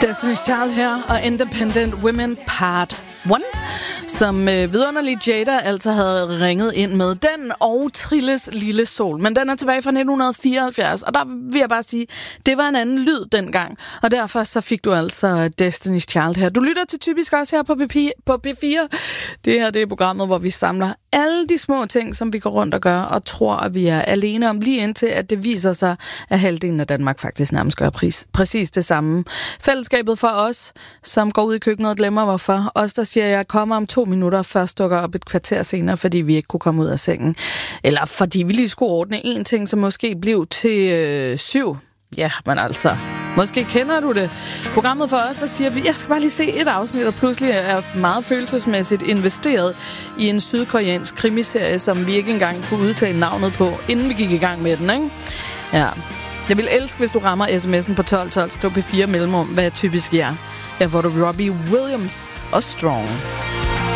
Destiny's Child her, og Independent Women Part 1, som vidunderlig Jada altså havde ringet ind med. Den og Trilles Lille Sol. Men den er tilbage fra 1974, og der vil jeg bare sige, det var en anden lyd dengang. Og derfor så fik du altså Destiny's Child her. Du lytter til Typisk også her på P4. Det her, det er programmet, hvor vi samler alle de små ting, som vi går rundt og gør, og tror, at vi er alene om, lige indtil, at det viser sig, at halvdelen af Danmark faktisk nærmest gør præcis det samme. Fællesskabet for os, som går ud i køkkenet og glemmer hvorfor. Os, der siger, at jeg kommer om 2 minutter, og først dukker op et kvarter senere, fordi vi ikke kunne komme ud af sengen. Eller fordi vi lige skulle ordne en ting, som måske blev til 7. Ja, men altså, måske kender du det. Programmet for os, der siger vi, jeg skal bare lige se et afsnit, og pludselig er meget følelsesmæssigt investeret i en sydkoreansk krimiserie, som vi ikke engang kunne udtale navnet på, inden vi gik i gang med den, ikke? Ja. Jeg vil elske, hvis du rammer sms'en på 1212, skriv P4 mellemrum, hvad typisk er. Her får du Robbie Williams og Strong.